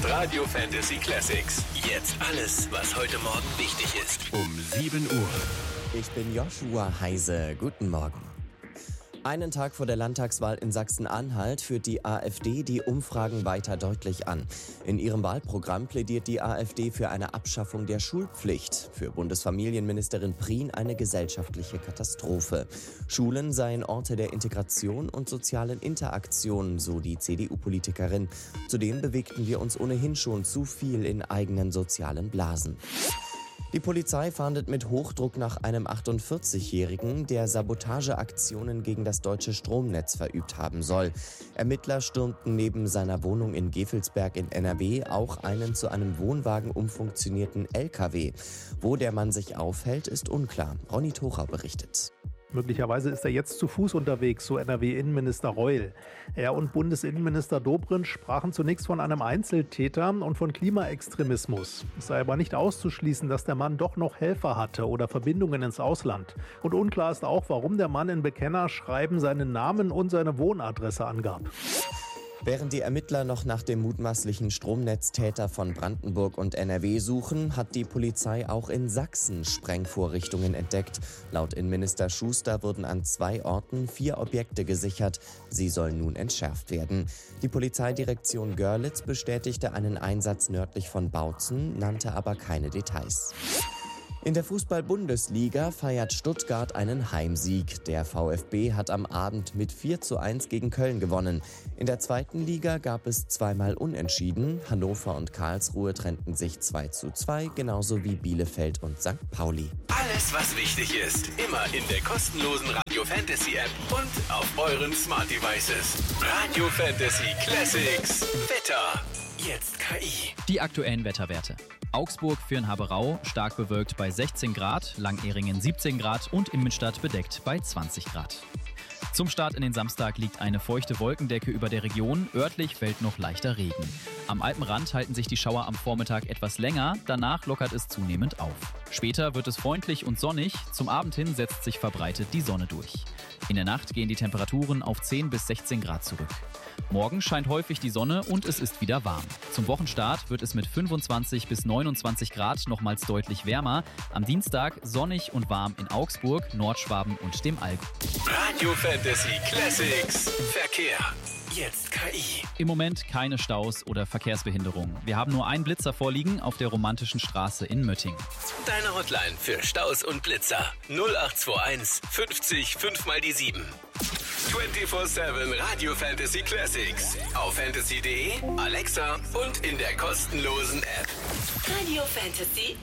Radio Fantasy Classics. Jetzt alles, was heute Morgen wichtig ist. Um 7 Uhr. Ich bin Joshua Heise. Guten Morgen. Einen Tag vor der Landtagswahl in Sachsen-Anhalt führt die AfD die Umfragen weiter deutlich an. In ihrem Wahlprogramm plädiert die AfD für eine Abschaffung der Schulpflicht. Für Bundesfamilienministerin Prien eine gesellschaftliche Katastrophe. Schulen seien Orte der Integration und sozialen Interaktion, so die CDU-Politikerin. Zudem bewegten wir uns ohnehin schon zu viel in eigenen sozialen Blasen. Die Polizei fahndet mit Hochdruck nach einem 48-Jährigen, der Sabotageaktionen gegen das deutsche Stromnetz verübt haben soll. Ermittler stürmten neben seiner Wohnung in Gevelsberg in NRW auch einen zu einem Wohnwagen umfunktionierten LKW. Wo der Mann sich aufhält, ist unklar. Ronny Tocher berichtet. Möglicherweise ist er jetzt zu Fuß unterwegs, so NRW-Innenminister Reul. Er und Bundesinnenminister Dobrindt sprachen zunächst von einem Einzeltäter und von Klimaextremismus. Es sei aber nicht auszuschließen, dass der Mann doch noch Helfer hatte oder Verbindungen ins Ausland. Und unklar ist auch, warum der Mann in Bekennerschreiben seinen Namen und seine Wohnadresse angab. Während die Ermittler noch nach dem mutmaßlichen Stromnetztäter von Brandenburg und NRW suchen, hat die Polizei auch in Sachsen Sprengvorrichtungen entdeckt. Laut Innenminister Schuster wurden an 2 Orten 4 Objekte gesichert. Sie sollen nun entschärft werden. Die Polizeidirektion Görlitz bestätigte einen Einsatz nördlich von Bautzen, nannte aber keine Details. In der Fußball-Bundesliga feiert Stuttgart einen Heimsieg. Der VfB hat am Abend mit 4:1 gegen Köln gewonnen. In der zweiten Liga gab es zweimal Unentschieden. Hannover und Karlsruhe trennten sich 2:2, genauso wie Bielefeld und St. Pauli. Alles, was wichtig ist, immer in der kostenlosen Radio Fantasy App und auf euren Smart Devices. Radio Fantasy Classics. Wetter. Jetzt KI. Die aktuellen Wetterwerte. Augsburg, Firn-Haberau stark bewölkt bei 16 Grad, Langeringen 17 Grad und Immenstadt bedeckt bei 20 Grad. Zum Start in den Samstag liegt eine feuchte Wolkendecke über der Region, örtlich fällt noch leichter Regen. Am Alpenrand halten sich die Schauer am Vormittag etwas länger, danach lockert es zunehmend auf. Später wird es freundlich und sonnig, zum Abend hin setzt sich verbreitet die Sonne durch. In der Nacht gehen die Temperaturen auf 10 bis 16 Grad zurück. Morgen scheint häufig die Sonne und es ist wieder warm. Zum Wochenstart wird es mit 25 bis 29 Grad nochmals deutlich wärmer. Am Dienstag sonnig und warm in Augsburg, Nordschwaben und dem Allgäu. Radio Fantasy Classics. Verkehr. Jetzt KI. Im Moment keine Staus oder Verkehrsbehinderungen. Wir haben nur einen Blitzer vorliegen auf der Romantischen Straße in Möttingen. Deine Hotline für Staus und Blitzer. 0821 50 5 mal die 7. 24/7 Radio Fantasy Classics. Auf fantasy.de, Alexa und in der kostenlosen App. Radio Fantasy